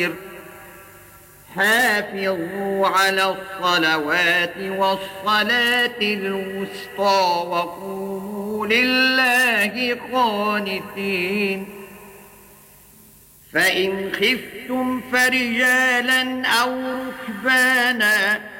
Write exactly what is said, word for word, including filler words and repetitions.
حافظوا على الصلوات والصلاة الوسطى وقوموا لله قانتين. فإن خفتم فرجالا أو ركبانا